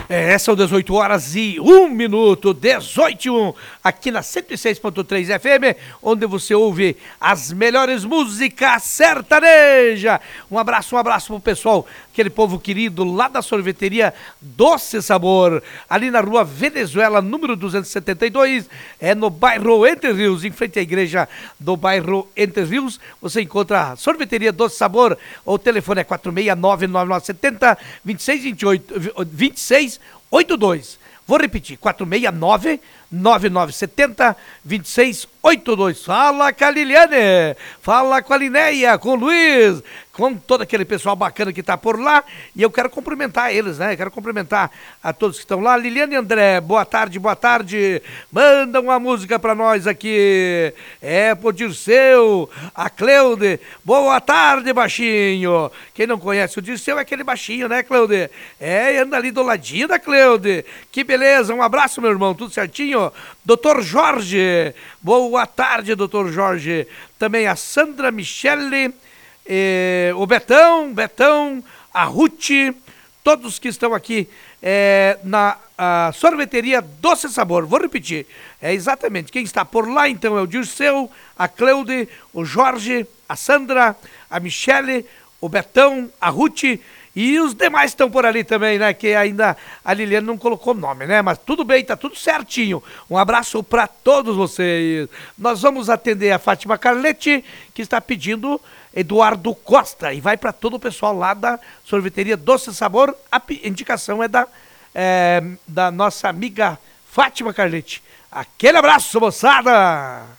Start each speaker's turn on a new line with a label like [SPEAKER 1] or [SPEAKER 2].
[SPEAKER 1] São 18 horas e 1 minuto, 18 e 1, aqui na 106.3 FM, onde você ouve as melhores músicas sertaneja. Um abraço pro pessoal, aquele povo querido lá da sorveteria Doce Sabor, ali na rua Venezuela, número 272, no bairro Entre Rios, em frente à igreja do bairro Entre Rios. Você encontra a sorveteria Doce Sabor, o telefone é 469-9970-2682. Vou repetir, 469-9970-2682. Fala com a Liliane, fala com a Linéia, com o Luiz, com todo aquele pessoal bacana que tá por lá. E eu quero cumprimentar eles, né? Quero cumprimentar a todos que estão lá. Liliane e André, boa tarde, boa tarde. Manda uma música pra nós aqui. Pro Dirceu, a Cleude. Boa tarde, baixinho. Quem não conhece o Dirceu é aquele baixinho, né, Cleude? Anda ali do ladinho da Cleude. Que beleza, um abraço, meu irmão, tudo certinho? Doutor Jorge, boa tarde, doutor Jorge. Também a Sandra Michele, o Betão, a Ruth, todos que estão aqui na sorveteria Doce Sabor. Vou repetir, exatamente, quem está por lá então é o Dirceu, a Cleude, o Jorge, a Sandra, a Michele, o Betão, a Ruth. E os demais estão por ali também, né? Que ainda a Liliane não colocou nome, né? Mas tudo bem, tá tudo certinho. Um abraço para todos vocês. Nós vamos atender a Fátima Carletti, que está pedindo Eduardo Costa. E vai para todo o pessoal lá da sorveteria Doce Sabor. A indicação é da nossa amiga Fátima Carletti. Aquele abraço, moçada!